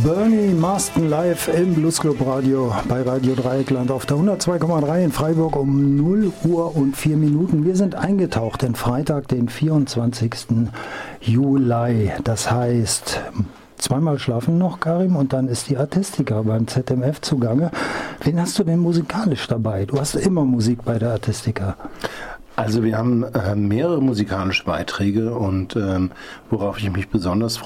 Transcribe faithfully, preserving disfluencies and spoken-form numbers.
Bernie Marston live im Bluesclub Radio bei Radio Dreieckland auf der hundertzwei Komma drei in Freiburg um null Uhr und vier Minuten. Wir sind eingetaucht in Freitag, den vierundzwanzigsten Juli. Das heißt, zweimal schlafen noch, Karim, und dann ist die Artistica beim Z M F zugange. Wen hast du denn musikalisch dabei? Du hast immer Musik bei der Artistica. Also wir haben äh, mehrere musikalische Beiträge und ähm, worauf ich mich besonders freue,